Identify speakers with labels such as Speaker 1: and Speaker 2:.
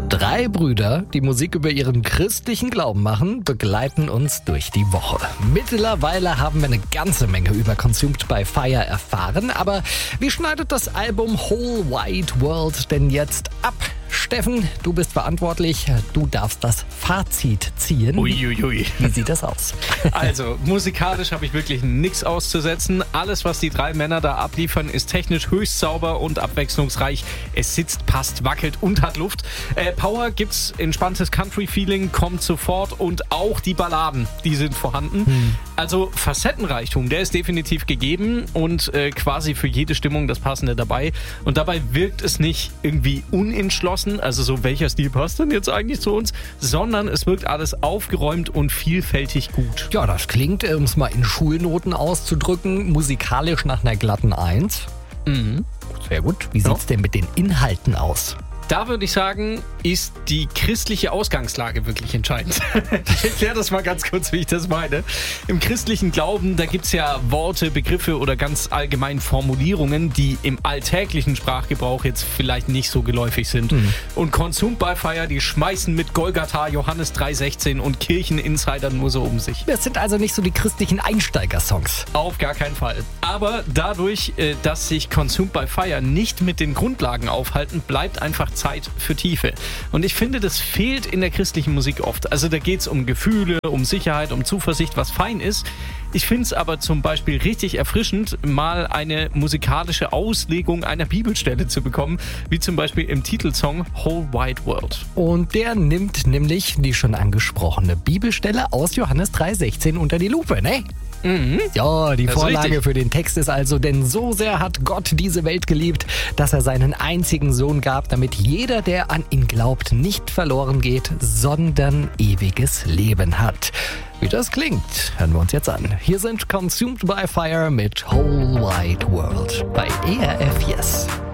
Speaker 1: 3 Brüder, die Musik über ihren christlichen Glauben machen, begleiten uns durch die Woche. Mittlerweile haben wir eine ganze Menge über Consumed by Fire erfahren, aber wie schneidet das Album Whole Wide World denn jetzt ab? Steffen, du bist verantwortlich, du darfst das Fazit ziehen.
Speaker 2: Uiuiui.
Speaker 1: Wie sieht das aus?
Speaker 2: Also, musikalisch habe ich wirklich nichts auszusetzen. Alles, was die 3 Männer da abliefern, ist technisch höchst sauber und abwechslungsreich. Es sitzt, passt, wackelt und hat Luft. Power gibt's, entspanntes Country-Feeling kommt sofort und auch die Balladen, die sind vorhanden. Also Facettenreichtum, der ist definitiv gegeben und quasi für jede Stimmung das Passende dabei. Und dabei wirkt es nicht irgendwie unentschlossen, also so, welcher Stil passt denn jetzt eigentlich zu uns, sondern es wirkt alles aufgeräumt und vielfältig gut.
Speaker 1: Ja, das klingt, um es mal in Schulnoten auszudrücken, musikalisch nach einer glatten 1. Sehr gut. Wie sieht's denn mit den Inhalten aus?
Speaker 2: Da würde ich sagen, ist die christliche Ausgangslage wirklich entscheidend. Ich erkläre das mal ganz kurz, wie ich das meine. Im christlichen Glauben, da gibt es ja Worte, Begriffe oder ganz allgemein Formulierungen, die im alltäglichen Sprachgebrauch jetzt vielleicht nicht so geläufig sind. Und Consumed by Fire, die schmeißen mit Golgatha, Johannes 3,16 und Kircheninsidern nur so um sich.
Speaker 1: Das sind also nicht so die christlichen Einsteigersongs.
Speaker 2: Auf gar keinen Fall. Aber dadurch, dass sich Consumed by Fire nicht mit den Grundlagen aufhalten, bleibt einfach Zeit für Tiefe. Und ich finde, das fehlt in der christlichen Musik oft. Also da geht es um Gefühle, um Sicherheit, um Zuversicht, was fein ist. Ich finde es aber zum Beispiel richtig erfrischend, mal eine musikalische Auslegung einer Bibelstelle zu bekommen, wie zum Beispiel im Titelsong Whole Wide World.
Speaker 1: Und der nimmt nämlich die schon angesprochene Bibelstelle aus Johannes 3,16 unter die Lupe, ne? Ja, die Vorlage für den Text ist also: Denn so sehr hat Gott diese Welt geliebt, dass er seinen einzigen Sohn gab, damit jeder, der an ihn glaubt, nicht verloren geht, sondern ewiges Leben hat. Wie das klingt, hören wir uns jetzt an. Hier sind Consumed by Fire mit Whole Wide World bei ERF Yes.